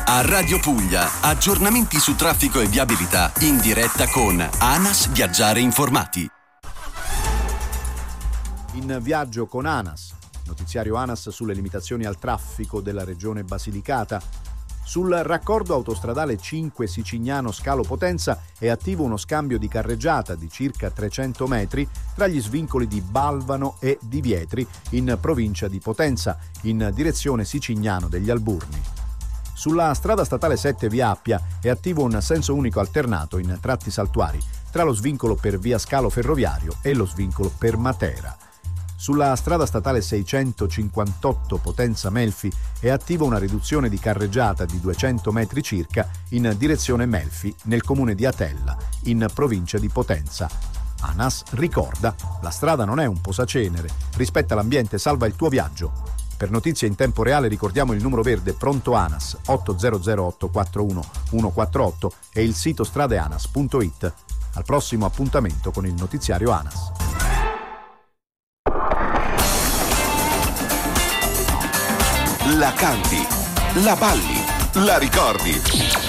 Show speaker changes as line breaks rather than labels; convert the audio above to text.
A Radio Puglia, aggiornamenti su traffico e viabilità in diretta con ANAS Viaggiare Informati.
In viaggio con ANAS, notiziario ANAS sulle limitazioni al traffico della regione Basilicata. Sul raccordo autostradale 5 Sicignano Scalo Potenza è attivo uno scambio di carreggiata di circa 300 metri tra gli svincoli di Balvano e di Vietri in provincia di Potenza, in direzione Sicignano degli Alburni. Sulla strada statale 7 via Appia è attivo un senso unico alternato in tratti saltuari tra lo svincolo per via Scalo Ferroviario e lo svincolo per Matera. Sulla strada statale 658 Potenza Melfi è attiva una riduzione di carreggiata di 200 metri circa in direzione Melfi nel comune di Atella, in provincia di Potenza. ANAS ricorda: la strada non è un posacenere, rispetta l'ambiente, salva il tuo viaggio. Per notizie in tempo reale ricordiamo il numero verde pronto ANAS 800 841 148 e il sito stradeanas.it. Al prossimo appuntamento con il notiziario ANAS.
La canti, la balli, la ricordi.